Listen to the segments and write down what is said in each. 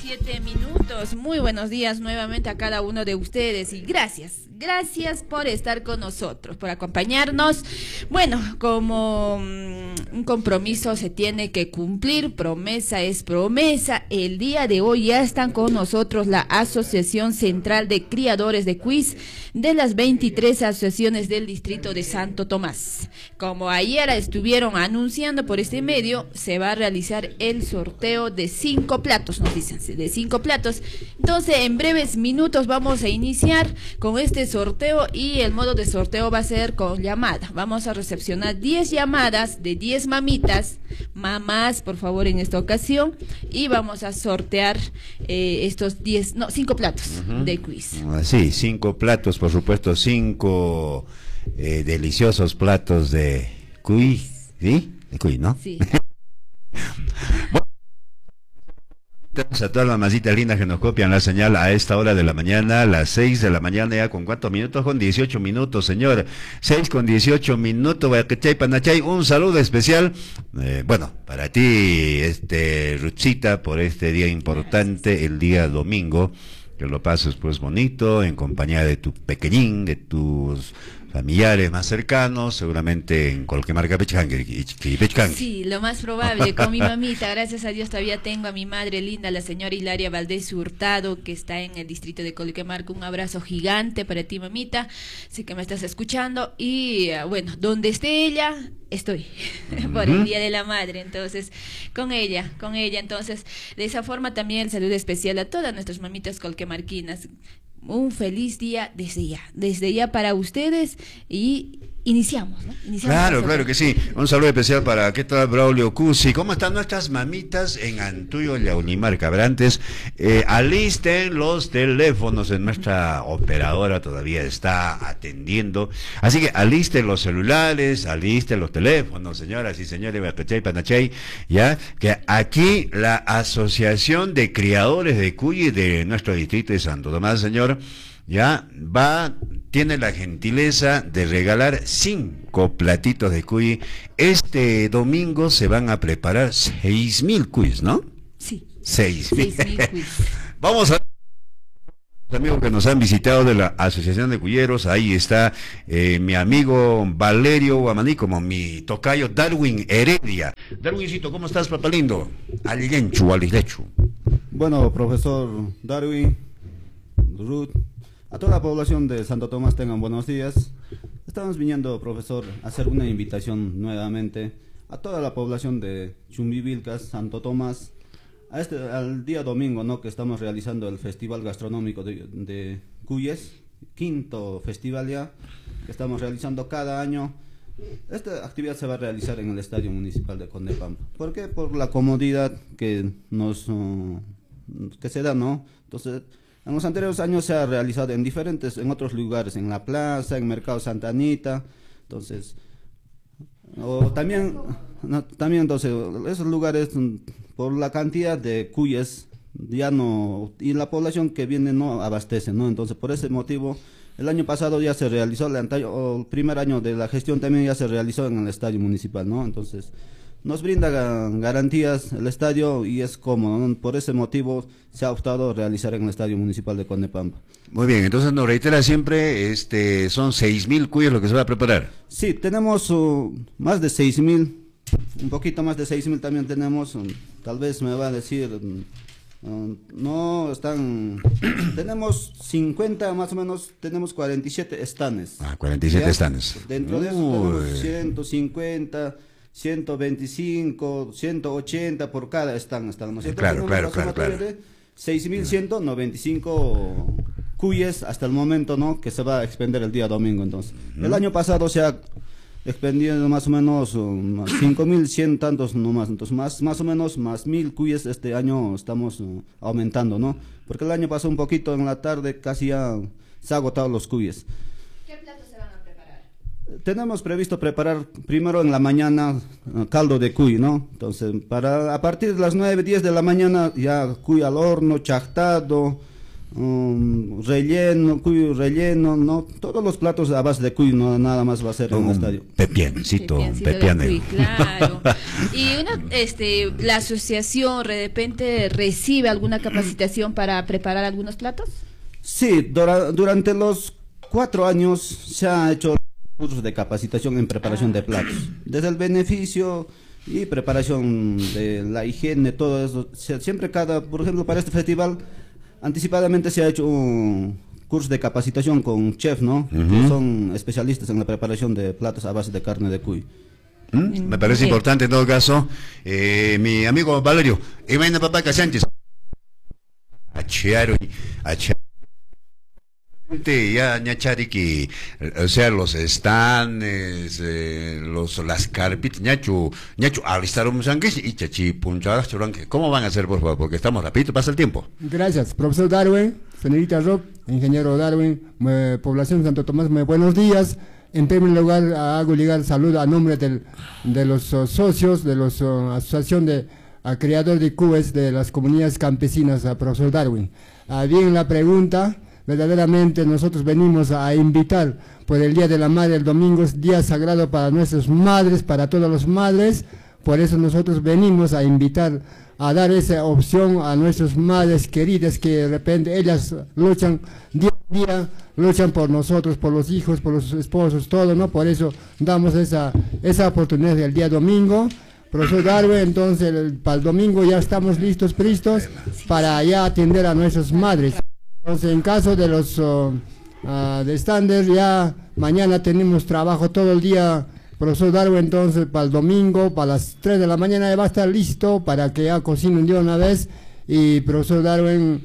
7 minutos. Muy buenos días nuevamente a cada uno de ustedes y gracias por estar con nosotros, por acompañarnos. Bueno, como un compromiso se tiene que cumplir, promesa es promesa. El día de hoy ya están con nosotros la Asociación Central de Criadores de Cuys de las 23 asociaciones del distrito de Santo Tomás. Como ayer estuvieron anunciando por este medio, se va a realizar el sorteo de 5 platos, nos dicen, de 5 platos. Entonces, en breves minutos vamos a iniciar con este sorteo y el modo de sorteo va a ser con llamada. Vamos a recepcionar 10 llamadas de 10 mamás, por favor, en esta ocasión, y vamos a sortear estos 5 platos de quiz. Sí, 5 platos, por supuesto, 5 deliciosos platos de quiz, ¿sí? De quiz, ¿no? Sí. A todas las mamacitas lindas que nos copian la señal a esta hora de la mañana, las 6 de la mañana, ya con ¿cuántos minutos? Con 18 minutos, señor. 6 con 18 minutos, Panachay, un saludo especial, bueno, para ti, Ruchita, por este día importante, el día domingo, que lo pases pues bonito, en compañía de tu pequeñín, de tus familiares más cercanos, seguramente en Colquemarca, Pechcanqui. Sí, lo más probable, con mi mamita. Gracias a Dios todavía tengo a mi madre linda, la señora Hilaria Valdés Hurtado, que está en el distrito de Colquemarca. Un abrazo gigante para ti, mamita, sé que me estás escuchando. Y bueno, donde esté ella, estoy por el Día de la Madre, entonces con ella, entonces de esa forma también el saludo especial a todas nuestras mamitas colquemarquinas. Un feliz día desde ya para ustedes y iniciamos, ¿no? Claro que sí. Un saludo especial para, ¿qué tal, Braulio Cusi? ¿Cómo están nuestras mamitas en Antuyo, Llaunimar, Cabrantes? Alisten los teléfonos, en nuestra operadora todavía está atendiendo, así que alisten los celulares, alisten los teléfonos, señoras y señores, Panachay, ya, que aquí la Asociación de Criadores de Cuy de nuestro distrito de Santo Tomás, señor, ya tiene la gentileza de regalar 5 platitos de cuy. Este domingo se van a preparar 6,000 cuys, ¿no? Sí. 6,000 cuys. Vamos a los amigos que nos han visitado de la Asociación de Cuyeros. Ahí está mi amigo Valerio Guamaní, como mi tocayo Darwin Heredia. Darwincito, ¿cómo estás, papá lindo? Alilenchu. Bueno, profesor Darwin, Ruth, a toda la población de Santo Tomás, tengan buenos días. Estamos viniendo, profesor, a hacer una invitación nuevamente a toda la población de Chumbivilcas, Santo Tomás, al día domingo, ¿no?, que estamos realizando el Festival Gastronómico de Cuyes, 5º festival ya, que estamos realizando cada año. Esta actividad se va a realizar en el Estadio Municipal de Condepampa. ¿Por qué? Por la comodidad que se da, ¿no? Entonces, en los anteriores años se ha realizado en otros lugares, en la plaza, en Mercado Santa Anita, entonces, también entonces, esos lugares, por la cantidad de cuyes, ya no, y la población que viene no abastece, ¿no? Entonces, por ese motivo, el año pasado ya se realizó, el primer año de la gestión también ya se realizó en el Estadio Municipal, ¿no? Entonces, nos brinda garantías el estadio y es cómodo, ¿no? Por ese motivo se ha optado realizar en el Estadio Municipal de Condepampa. Muy bien, entonces nos reitera siempre, son 6,000 cuyes lo que se va a preparar. Sí, tenemos más de 6,000, un poquito más de 6,000 también tenemos, tal vez me va a decir, tenemos 50 más o menos, tenemos 47 estanes. 47 estanes. Dentro de eso tenemos 150... 125, 180 por cada stand, ¿no? Claro. 6,195 cuyes hasta el momento, ¿no?, que se va a expender el día domingo. Entonces, el año pasado se ha expendido más o menos 5,100 tantos nomás, entonces más o menos más 1,000 cuyes este año estamos aumentando, ¿no? Porque el año pasó un poquito en la tarde, casi ya se ha agotado los cuyes. ¿Qué platos se van a preparar? Tenemos previsto preparar primero en la mañana caldo de cuy, ¿no? Entonces, a partir de las 9, 10 de la mañana ya cuy al horno, chactado, relleno, cuy relleno, no, todos los platos a base de cuy, no nada más va a ser en un estadio. Pepiancito, Pepiancito de pepiano. cuy, claro. Y la asociación de repente recibe alguna capacitación para preparar algunos platos. Sí, durante los 4 años se ha hecho cursos de capacitación en preparación de platos. Desde el beneficio y preparación de la higiene, todo eso. Siempre por ejemplo, para este festival, anticipadamente se ha hecho un curso de capacitación con chef, ¿no? Que son especialistas en la preparación de platos a base de carne de cuy. Me parece importante en todo caso. Mi amigo Valerio, Imagina Papá Sánchez. Ya ñachariki, o sea, los stands, las carpitas, ñachu alistaron sanguis y chachi punchadas churanque. ¿Cómo van a hacer, por favor? Porque estamos rapidito, pasa el tiempo. Gracias, profesor Darwin, señorita Rob, ingeniero Darwin, población Santo Tomás, buenos días. En primer lugar, hago llegar salud a nombre de los socios, de la asociación de criadores de cues de las comunidades campesinas, profesor Darwin. Bien, la pregunta. Verdaderamente nosotros venimos a invitar por el Día de la Madre, el domingo es día sagrado para nuestras madres, para todas las madres, por eso nosotros venimos a invitar, a dar esa opción a nuestras madres queridas que de repente ellas luchan día a día, luchan por nosotros, por los hijos, por los esposos, todo, ¿no? Por eso damos esa oportunidad el día domingo. Profesor Darwin, entonces para el domingo ya estamos listos para ya atender a nuestras madres. Entonces, en caso de los de estándar, ya mañana tenemos trabajo todo el día, profesor Darwin, entonces para el domingo, para las 3 de la mañana ya va a estar listo para que ya cocinen de una vez. Y profesor Darwin,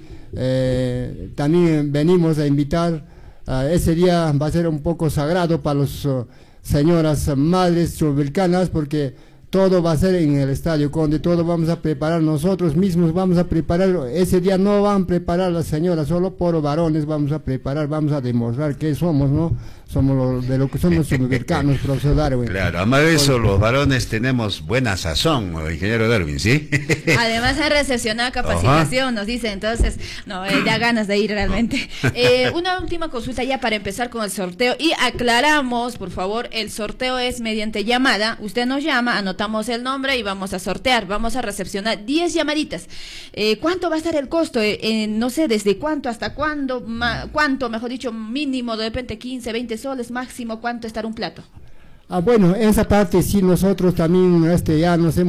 también venimos a invitar, ese día va a ser un poco sagrado para las señoras madres churvilcanas, porque todo va a ser en el Estadio Conde, todo vamos a preparar nosotros mismos, vamos a preparar, ese día no van a preparar las señoras, solo por varones vamos a preparar, vamos a demostrar que somos, ¿no? Somos de lo que somos churvilcanos, profesor Darwin. Claro, además de eso, los varones tenemos buena sazón, ingeniero Darwin, ¿sí? Además ha recepcionado capacitación, nos dice, entonces, no, da ganas de ir realmente. Una última consulta ya para empezar con el sorteo y aclaramos, por favor, el sorteo es mediante llamada, usted nos llama, anotamos el nombre y vamos a sortear, vamos a recepcionar 10 llamaditas. ¿Cuánto va a estar el costo? No sé, ¿desde cuánto hasta cuándo? ¿Cuánto, mejor dicho, mínimo, de repente 15, 20 soles, máximo, cuánto estará un plato? Bueno, esa parte sí nosotros también ya nos hemos